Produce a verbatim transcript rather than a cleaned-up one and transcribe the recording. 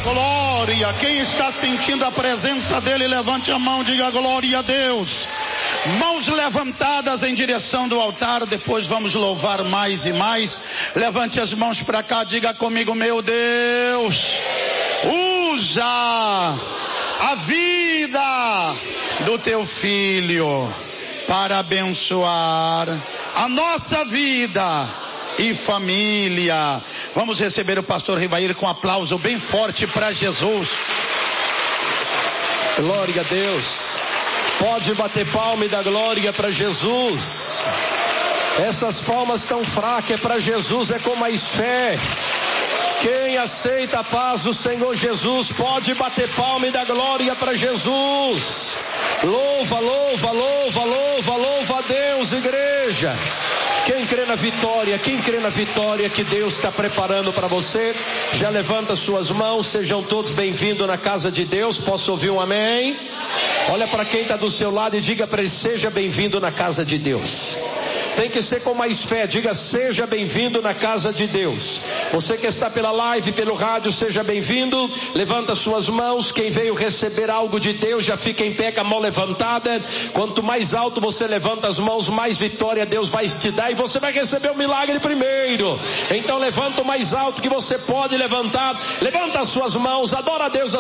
glória. Quem está sentindo a presença dele, levante a mão, diga glória a Deus. Mãos levantadas em direção do altar, depois vamos louvar mais e mais. Levante as mãos para cá, diga comigo: meu Deus, usa a vida do teu filho para abençoar a nossa vida e família. Vamos receber o pastor Rivair com um aplauso bem forte para Jesus. Glória a Deus. Pode bater palma e dar glória para Jesus. Essas palmas tão fracas é para Jesus, é com mais fé. Quem aceita a paz do Senhor Jesus pode bater palma e dar glória para Jesus. Louva, louva, louva, louva, louva a Deus, igreja. Quem crê na vitória, quem crê na vitória que Deus está preparando para você, já levanta suas mãos. Sejam todos bem-vindos na casa de Deus. Posso ouvir um amém? Olha para quem está do seu lado e diga para ele: seja bem-vindo na casa de Deus. Tem que ser com mais fé, diga: seja bem-vindo na casa de Deus. Você que está pela live, pelo rádio, seja bem-vindo. Levanta suas mãos. Quem veio receber algo de Deus já fica em pé com a mão levantada. Quanto mais alto você levanta as mãos, mais vitória Deus vai te dar, e você vai receber o milagre primeiro. Então levanta o mais alto que você pode levantar. Levanta as suas mãos, adora a Deus.